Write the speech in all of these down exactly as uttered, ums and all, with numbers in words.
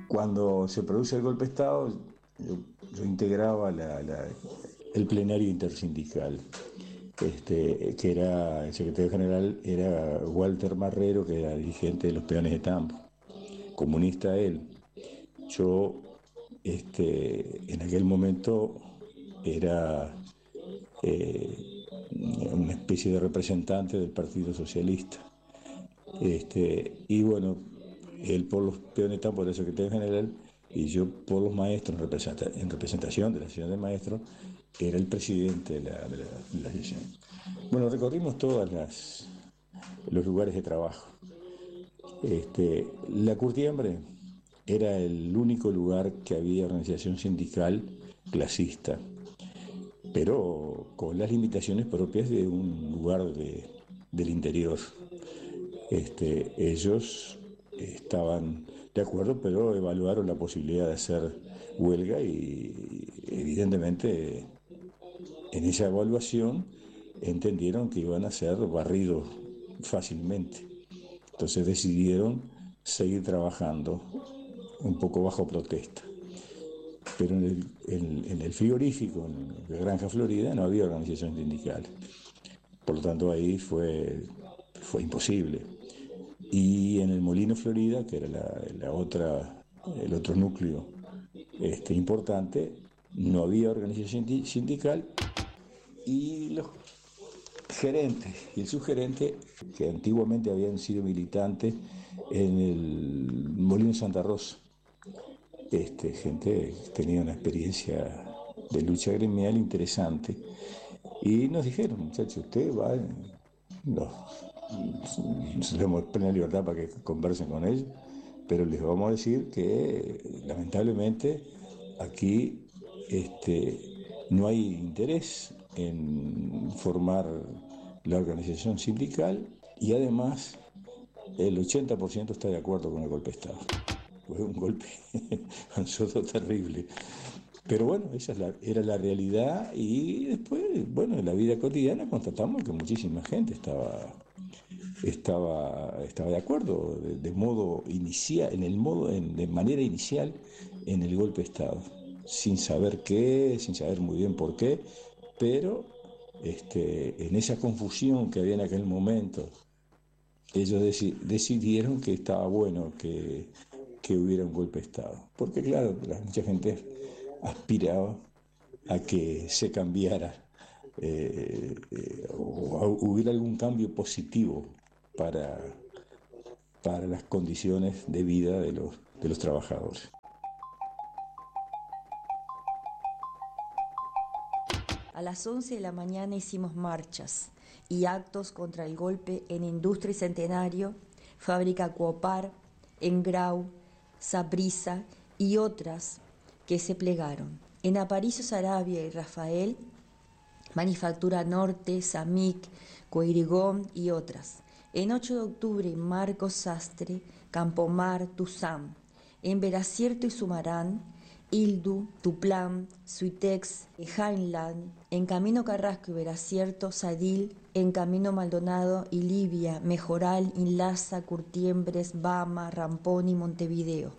Cuando se produce el golpe de Estado, yo, yo integraba la- la- el plenario intersindical, este, que era, el secretario general era Walter Marrero, que era dirigente de los peones de Tambo, comunista él. Yo, este, en aquel momento era eh, una especie de representante del Partido Socialista. Este, y bueno, él por los peones está por el secretario general y yo por los maestros en, representa- en representación de la ciudad de maestros, era el presidente de la, de la, de la sesión. Bueno, recorrimos todos los lugares de trabajo. Este, la Curtiembre era el único lugar que había organización sindical clasista, pero con las limitaciones propias de un lugar de, del interior. Este, ellos estaban de acuerdo, pero evaluaron la posibilidad de hacer huelga y evidentemente en esa evaluación entendieron que iban a ser barridos fácilmente. Entonces decidieron seguir trabajando un poco bajo protesta. Pero en el, en, en el frigorífico, en la Granja Florida, no había organización sindical. Por lo tanto, ahí fue, fue imposible. Y en el Molino Florida, que era la, la otra, el otro núcleo este, importante, no había organización sindical y los gerentes y el subgerente, que antiguamente habían sido militantes en el Molino Santa Rosa, este, gente que tenía una experiencia de lucha gremial interesante. Y nos dijeron, muchachos, usted va, no, nos damos plena libertad para que conversen con ellos, pero les vamos a decir que lamentablemente aquí este, no hay interés en formar la organización sindical y además el ochenta por ciento está de acuerdo con el golpe de Estado. Fue un golpe a nosotros terrible. Pero bueno, esa es la, era la realidad y después, bueno, en la vida cotidiana constatamos que muchísima gente estaba, estaba, estaba de acuerdo, de, de modo inicial, en el modo, en, de manera inicial, en el golpe de Estado, sin saber qué, sin saber muy bien por qué, pero este, en esa confusión que había en aquel momento, ellos deci- decidieron que estaba bueno que, que hubiera un golpe de Estado. Porque claro, la, mucha gente aspiraba a que se cambiara eh, eh, o a- hubiera algún cambio positivo para, para las condiciones de vida de los, de los trabajadores. A las once de la mañana hicimos marchas y actos contra el golpe en Industria y Centenario, Fábrica Cuopar, Engrau, Saprissa y otras que se plegaron. En Aparicio Saravia y Rafael, Manufactura Norte, Samic, Coirigón y otras. En ocho de octubre, Marcos Sastre, Campomar, Tuzán. En Veracierto y Sumarán, Ildu, Tuplán, Suitex, Heinland. En Camino Carrasco y Veracierto, Sadil. En Camino Maldonado y Libia, Mejoral, Inlaza, Curtiembres, Bama, Rampón y Montevideo.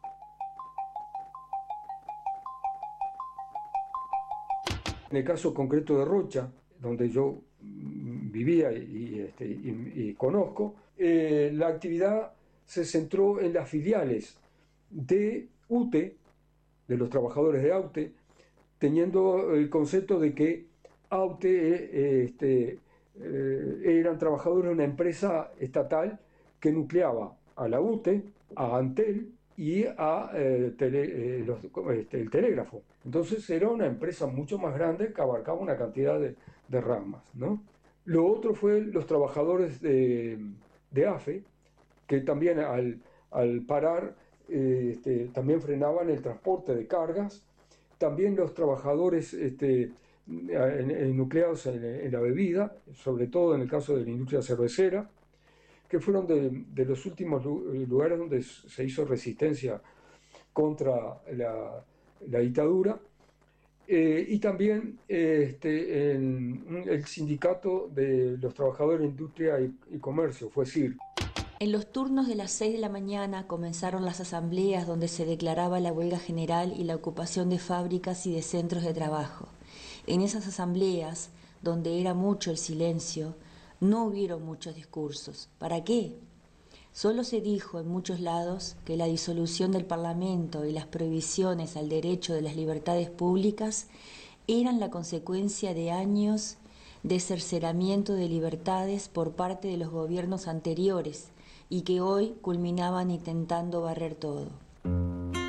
En el caso concreto de Rocha, donde yo mm, vivía y, este, y- y conozco, eh, la actividad se centró en las filiales de UTE, de los trabajadores de AUTE, teniendo el concepto de que AUTE eh, este, eh, eran trabajadores de una empresa estatal que nucleaba a la UTE, a Antel y a eh, tele, eh, los, este, el telégrafo. Entonces era una empresa mucho más grande que abarcaba una cantidad de, de ramas, ¿no? Lo otro fue los trabajadores de, de AFE, que también al, al parar eh, este, también frenaban el transporte de cargas. También los trabajadores este, en, en nucleados en, en, la bebida, sobre todo en el caso de la industria cervecera, que fueron de, de los últimos lugares donde se hizo resistencia contra la, la dictadura. Eh, y también eh, este, en el sindicato de los trabajadores de industria y, y comercio, fue C I R. En los turnos de las seis de la mañana comenzaron las asambleas donde se declaraba la huelga general y la ocupación de fábricas y de centros de trabajo. En esas asambleas, donde era mucho el silencio, no hubieron muchos discursos. ¿Para qué? Solo se dijo en muchos lados que la disolución del Parlamento y las prohibiciones al derecho de las libertades públicas eran la consecuencia de años de cercenamiento de libertades por parte de los gobiernos anteriores y que hoy culminaban intentando barrer todo.